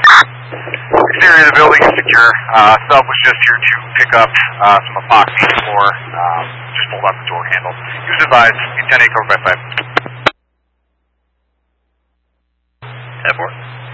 Exterior of the building is secure. Sub was just here to pick up some epoxy for just pulled out the door handle. He was advised, 10-8 cover by 5. 10-4.